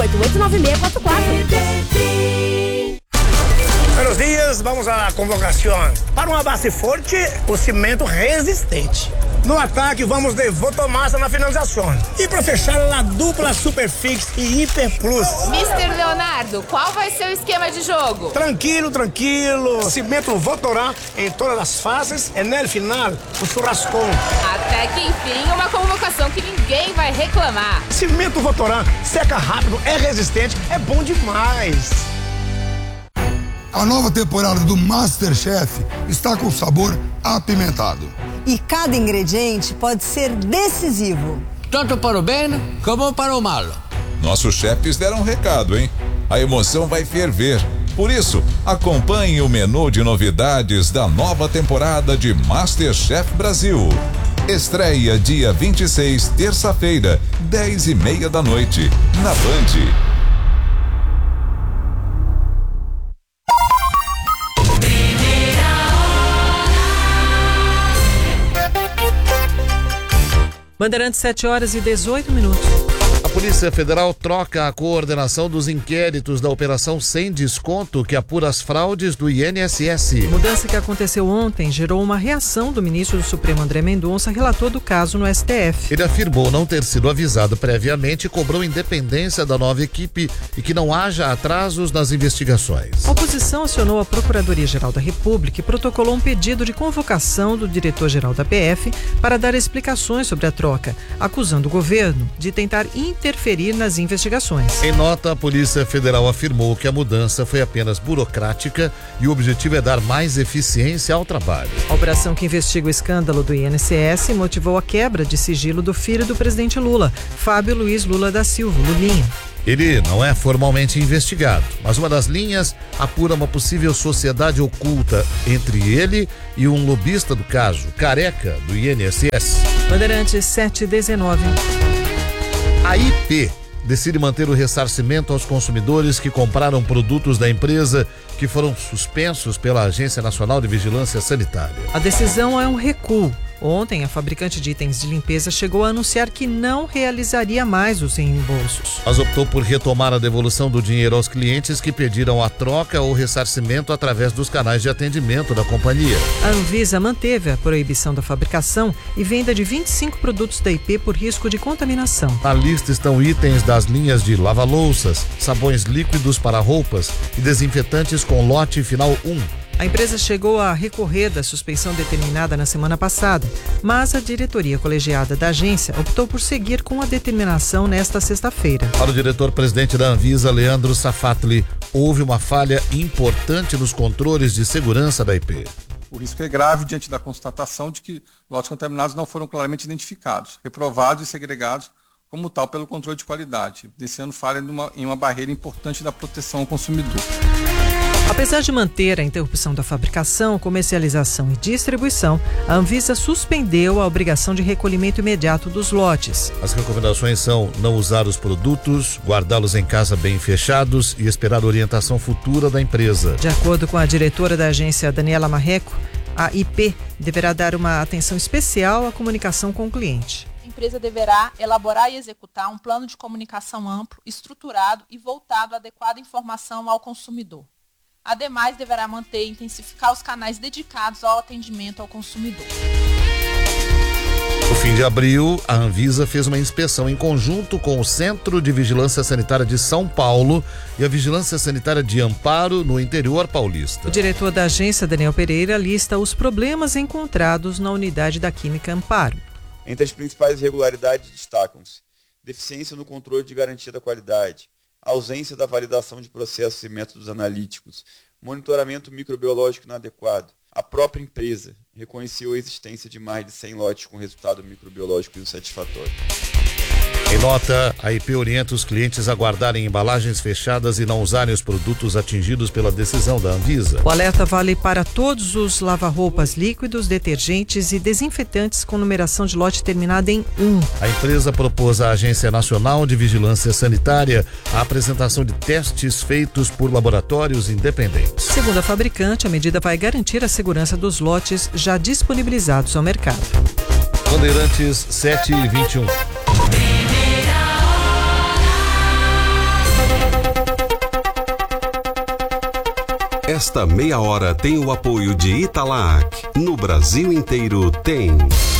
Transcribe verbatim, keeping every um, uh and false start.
oito oito nove seis quatro quatro. Buenos dias, vamos à convocação. Para uma base forte, o cimento resistente. No ataque, vamos de Votomassa na finalização. E para fechar, a dupla Superfix e Hiper Plus. mister Leonardo, qual vai ser o esquema de jogo? Tranquilo, tranquilo. Cimento Votorá em todas as fases e no final, o churrascão. Até que enfim, uma convocação que ninguém vai reclamar. Cimento Votorá seca rápido, é resistente, é bom demais. A nova temporada do MasterChef está com sabor apimentado. E cada ingrediente pode ser decisivo. Tanto para o bem como para o mal. Nossos chefes deram um recado, hein? A emoção vai ferver. Por isso, acompanhe o menu de novidades da nova temporada de MasterChef Brasil. Estreia dia vinte e seis, terça-feira, dez e meia da noite, na Band. Bandeirantes, sete horas e dezoito minutos. A Polícia Federal troca a coordenação dos inquéritos da Operação Sem Desconto, que apura as fraudes do I N S S. A mudança que aconteceu ontem gerou uma reação do ministro do Supremo André Mendonça, relator do caso no S T F. Ele afirmou não ter sido avisado previamente e cobrou independência da nova equipe e que não haja atrasos nas investigações. A oposição acionou a Procuradoria-Geral da República e protocolou um pedido de convocação do diretor-geral da P F para dar explicações sobre a troca, acusando o governo de tentar interferir nas investigações. Em nota, a Polícia Federal afirmou que a mudança foi apenas burocrática e o objetivo é dar mais eficiência ao trabalho. A operação que investiga o escândalo do I N S S motivou a quebra de sigilo do filho do presidente Lula, Fábio Luiz Lula da Silva, Lulinha. Ele não é formalmente investigado, mas uma das linhas apura uma possível sociedade oculta entre ele e um lobista do caso, Careca, do I N S S. Bandeirantes, sete e dezenove. A I P decide manter o ressarcimento aos consumidores que compraram produtos da empresa que foram suspensos pela Agência Nacional de Vigilância Sanitária. A decisão é um recuo. Ontem, a fabricante de itens de limpeza chegou a anunciar que não realizaria mais os reembolsos. Mas optou por retomar a devolução do dinheiro aos clientes que pediram a troca ou ressarcimento através dos canais de atendimento da companhia. A Anvisa manteve a proibição da fabricação e venda de vinte e cinco produtos da I P por risco de contaminação. Na lista estão itens das linhas de lava-louças, sabões líquidos para roupas e desinfetantes com lote final um. A empresa chegou a recorrer da suspensão determinada na semana passada, mas a diretoria colegiada da agência optou por seguir com a determinação nesta sexta-feira. Para o diretor-presidente da Anvisa, Leandro Safatli, houve uma falha importante nos controles de segurança da I P. O risco é grave diante da constatação de que lotes contaminados não foram claramente identificados, reprovados e segregados como tal pelo controle de qualidade, evidenciando falha em uma, em uma barreira importante da proteção ao consumidor. Apesar de manter a interrupção da fabricação, comercialização e distribuição, a Anvisa suspendeu a obrigação de recolhimento imediato dos lotes. As recomendações são não usar os produtos, guardá-los em casa bem fechados e esperar a orientação futura da empresa. De acordo com a diretora da agência, Daniela Marreco, a I P deverá dar uma atenção especial à comunicação com o cliente. A empresa deverá elaborar e executar um plano de comunicação amplo, estruturado e voltado à adequada informação ao consumidor. Ademais, deverá manter e intensificar os canais dedicados ao atendimento ao consumidor. No fim de abril, a Anvisa fez uma inspeção em conjunto com o Centro de Vigilância Sanitária de São Paulo e a Vigilância Sanitária de Amparo, no interior paulista. O diretor da agência, Daniel Pereira, lista os problemas encontrados na unidade da Química Amparo. Entre as principais irregularidades destacam-se: deficiência no controle de garantia da qualidade, ausência da validação de processos e métodos analíticos, monitoramento microbiológico inadequado. A própria empresa reconheceu a existência de mais de cem lotes com resultado microbiológico insatisfatório. Em nota, a I P orienta os clientes a guardarem embalagens fechadas e não usarem os produtos atingidos pela decisão da Anvisa. O alerta vale para todos os lava-roupas líquidos, detergentes e desinfetantes com numeração de lote terminada em um. A empresa propôs à Agência Nacional de Vigilância Sanitária a apresentação de testes feitos por laboratórios independentes. Segundo a fabricante, a medida vai garantir a segurança dos lotes já disponibilizados ao mercado. Bandeirantes, sete e vinte e um. Esta meia hora tem o apoio de Italac. No Brasil inteiro tem.